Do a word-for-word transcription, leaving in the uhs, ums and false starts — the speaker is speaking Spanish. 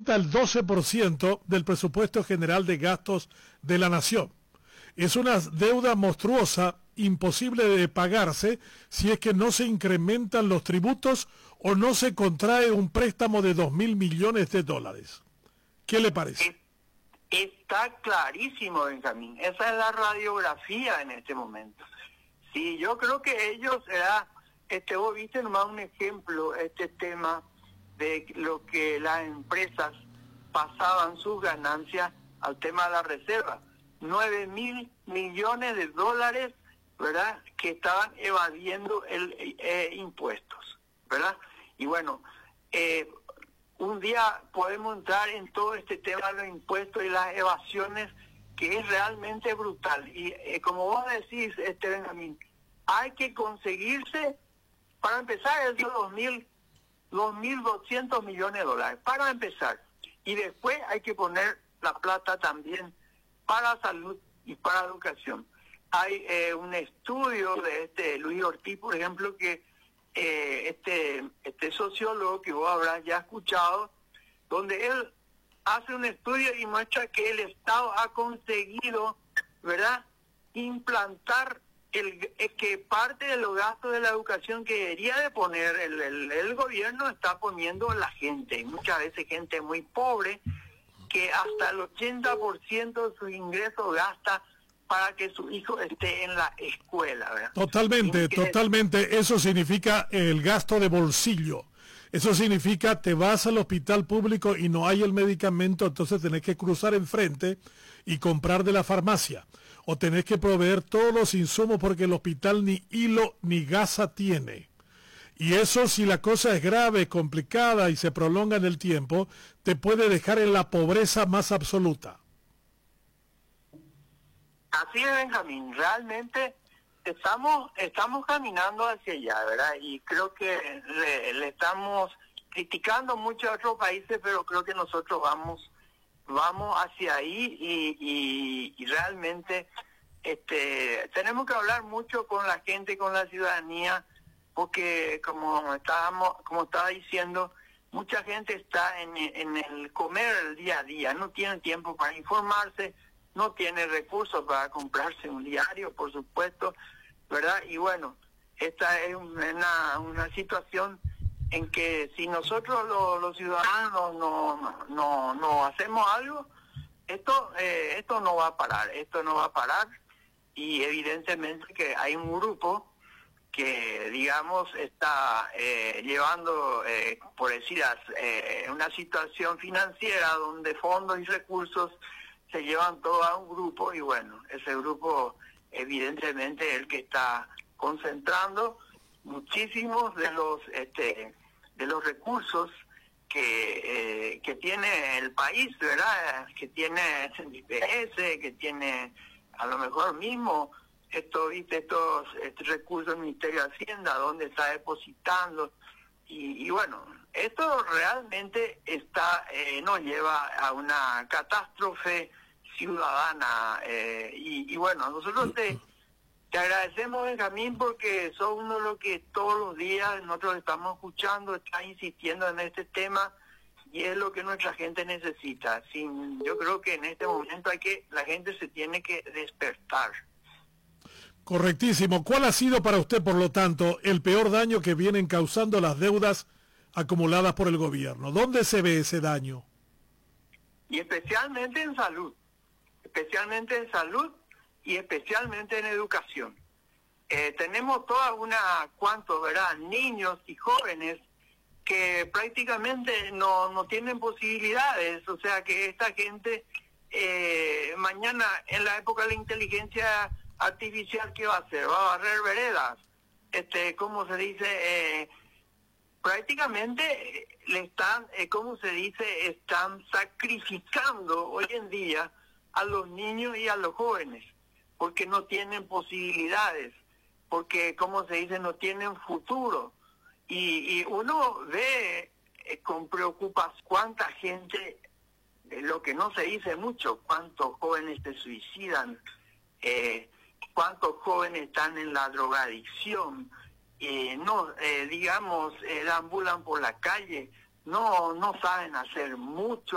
representa el doce por ciento del presupuesto general de gastos de la nación. Es una deuda monstruosa, imposible de pagarse si es que no se incrementan los tributos o no se contrae un préstamo de dos mil millones de dólares. ¿Qué le parece? Está clarísimo, Benjamín. Esa es la radiografía en este momento. Sí, yo creo que ellos, era, este, vos viste nomás un ejemplo, este tema de lo que las empresas pasaban sus ganancias al tema de la reserva. nueve mil millones de dólares, ¿verdad?, que estaban evadiendo el eh, impuestos, ¿verdad? Y bueno, eh, un día podemos entrar en todo este tema de los impuestos y las evasiones, que es realmente brutal. Y eh, como vos decís, este Benjamín, hay que conseguirse, para empezar, esos dos mil, dos mil doscientos millones de dólares, para empezar. Y después hay que poner la plata también para salud y para educación. Hay eh, un estudio de este Luis Ortiz, por ejemplo, que eh, este, este sociólogo que vos habrás ya escuchado, donde él hace un estudio y muestra que el Estado ha conseguido, ¿verdad?, implantar el, el que parte de los gastos de la educación que debería de poner el, el, el gobierno está poniendo la gente, muchas veces gente muy pobre, que hasta el ochenta por ciento de sus ingresos gasta para que su hijo esté en la escuela, ¿verdad? Totalmente, totalmente. Eso significa el gasto de bolsillo. Eso significa te vas al hospital público y no hay el medicamento, entonces tenés que cruzar enfrente y comprar de la farmacia. O tenés que proveer todos los insumos porque el hospital ni hilo ni gasa tiene. Y eso, si la cosa es grave, complicada y se prolonga en el tiempo, te puede dejar en la pobreza más absoluta. Así es, Benjamín. Realmente estamos estamos caminando hacia allá, ¿verdad? Y creo que le, le estamos criticando mucho a otros países, pero creo que nosotros vamos vamos hacia ahí y, y, y realmente este tenemos que hablar mucho con la gente, con la ciudadanía, porque como estábamos, como estaba diciendo, mucha gente está en, en el comer el día a día, no tiene tiempo para informarse, no tiene recursos para comprarse un diario, por supuesto, ¿verdad? Y bueno, esta es una, una situación en que si nosotros los, los ciudadanos no, no, no hacemos algo, esto, eh, esto no va a parar, esto no va a parar, y evidentemente que hay un grupo que, digamos, está eh, llevando, eh, por decir, eh, una situación financiera donde fondos y recursos se llevan todo a un grupo, y bueno, ese grupo evidentemente es el que está concentrando muchísimos de los este de los recursos que eh, que tiene el país, ¿verdad? Que tiene el I P S, que tiene a lo mejor mismo esto, ¿viste? estos, estos recursos del Ministerio de Hacienda, donde está depositando, y, y bueno, esto realmente está eh, nos lleva a una catástrofe ciudadana, eh, y, y bueno, nosotros te, te agradecemos, Benjamín, porque sos uno de los que todos los días nosotros estamos escuchando, estás insistiendo en este tema, y es lo que nuestra gente necesita. Sin, yo creo que en este momento hay que la gente se tiene que despertar. Correctísimo. ¿Cuál ha sido para usted, por lo tanto, el peor daño que vienen causando las deudas acumuladas por el gobierno? ¿Dónde se ve ese daño? Y especialmente en salud, especialmente en salud y especialmente en educación. Eh, tenemos toda una, ¿cuántos, verdad? Niños y jóvenes que prácticamente no, no tienen posibilidades, o sea que esta gente eh, mañana en la época de la inteligencia artificial, ¿qué va a hacer? Va a barrer veredas, este, ¿cómo se dice? Eh, prácticamente le están, eh, ¿cómo se dice? Están sacrificando hoy en día a los niños y a los jóvenes, porque no tienen posibilidades, porque, ¿cómo se dice? No tienen futuro. Y, y uno ve eh, con preocupación cuánta gente, eh, lo que no se dice mucho, cuántos jóvenes se suicidan, eh, cuántos jóvenes están en la drogadicción, eh, no, eh, digamos, eh, ambulan por la calle, no, no saben hacer mucho.